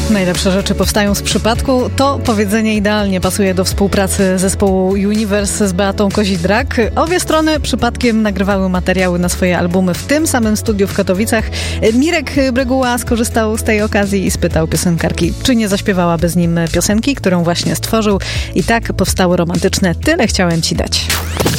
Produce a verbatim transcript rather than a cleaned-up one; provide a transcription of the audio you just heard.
Najlepsze rzeczy powstają z przypadku. To powiedzenie idealnie pasuje do współpracy zespołu Universe z Beatą Kozidrak. Obie strony przypadkiem nagrywały materiały na swoje albumy w tym samym studiu w Katowicach. Mirek Bryguła skorzystał z tej okazji i spytał piosenkarki, czy nie zaśpiewałaby z nim piosenki, którą właśnie stworzył. I tak powstało romantyczne Tyle chciałem ci dać.